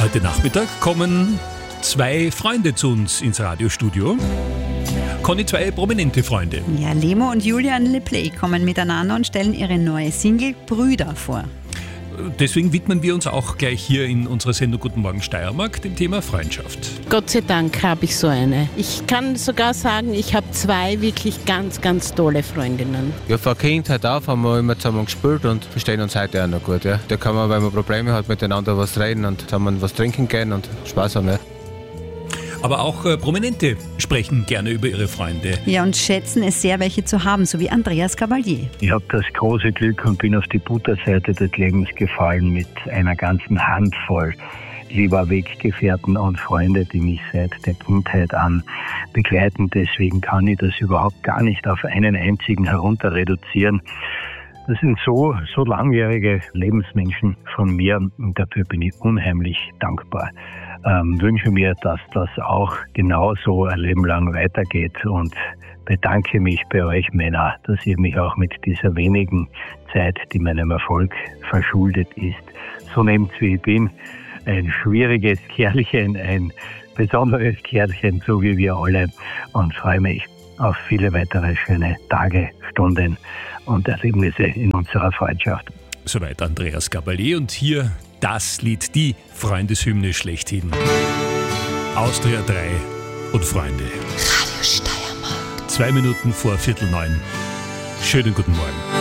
Heute Nachmittag kommen zwei Freunde zu uns ins Radiostudio. Conny, zwei prominente Freunde. Ja, Lemo und Julian Le Play kommen miteinander und stellen ihre neue Single Brüder vor. Deswegen widmen wir uns auch gleich hier in unserer Sendung Guten Morgen Steiermark dem Thema Freundschaft. Gott sei Dank habe ich so eine. Ich kann sogar sagen, ich habe zwei wirklich ganz, ganz tolle Freundinnen. Ja, von Kindheit auf haben wir immer zusammen gespielt und verstehen uns heute auch noch gut. Ja. Da kann man, wenn man Probleme hat, miteinander was reden und zusammen was trinken gehen und Spaß haben. Ja. Aber auch Prominente sprechen gerne über ihre Freunde. Ja, und schätzen es sehr, welche zu haben, so wie Andreas Gabalier. Ich habe das große Glück und bin auf die Butterseite des Lebens gefallen mit einer ganzen Handvoll lieber Weggefährten und Freunde, die mich seit der Kindheit an begleiten. Deswegen kann ich das überhaupt gar nicht auf einen einzigen herunter reduzieren. Das sind so langjährige Lebensmenschen von mir und dafür bin ich unheimlich dankbar. Wünsche mir, dass das auch genauso ein Leben lang weitergeht und bedanke mich bei euch Männer, dass ihr mich auch mit dieser wenigen Zeit, die meinem Erfolg verschuldet ist, so nehmt, wie ich bin. Ein schwieriges Kerlchen, ein besonderes Kerlchen, so wie wir alle, und freue mich auf viele weitere schöne Tage, Stunden und Erlebnisse in unserer Freundschaft. Soweit Andreas Gabalier und hier das Lied, die Freundeshymne schlechthin. Austria 3 und Freunde. Radio Steiermark. 2 Minuten vor 8:45. Schönen guten Morgen.